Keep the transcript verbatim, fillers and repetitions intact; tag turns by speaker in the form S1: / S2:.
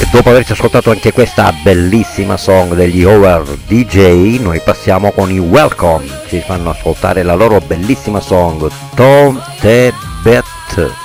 S1: Dopo averci ascoltato anche questa bellissima song degli Over D J, noi passiamo con i Welcome, ci fanno ascoltare la loro bellissima song Tom Te Bet.